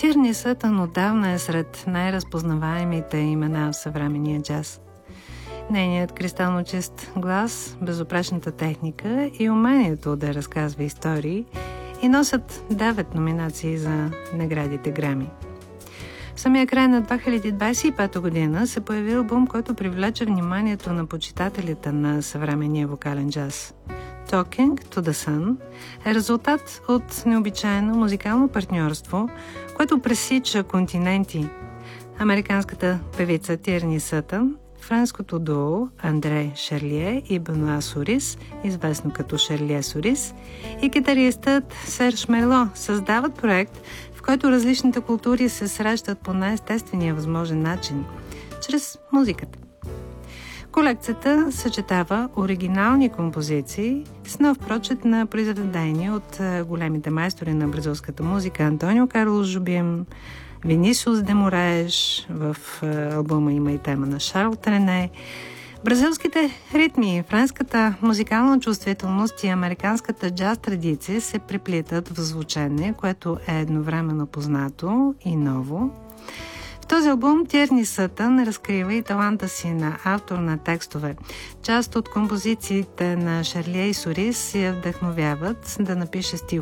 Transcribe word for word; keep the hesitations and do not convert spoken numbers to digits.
Тирни Сътън отдавна е сред най-разпознаваемите имена в съвременния джаз. Нейният кристално чист глас, безупречната техника и умението да разказва истории и носят девет номинации за наградите Грами. В самия край на две хиляди двадесет и пета година се появи албум, който привлече вниманието на почитателите на съвременния вокален джаз. Talking to the Sun е резултат от необичайно музикално партньорство, което пресича континенти. Американската певица Тирни Сътън, френското дуо Андре Шарлие и Бенуа Сорис, известно като Шарлие Сорис, и китаристът Серж Мерло създават проект, в който различните култури се срещат по най-естествения възможен начин, чрез музиката. Колекцията съчетава оригинални композиции с нов прочит на произведения от големите майстори на бразилската музика Антонио Карлос Жобим, Винисиус де Мораеш, в албума има и тема на Шарл Трене, бразилските ритми, френската музикална чувствителност и американската джаз традиция се преплитат в звучене, което е едновременно познато и ново. В този албум Тирни Сътън разкрива и таланта си на автор на текстове. Част от композициите на Шарлие и Сорис я вдъхновяват да напише стихове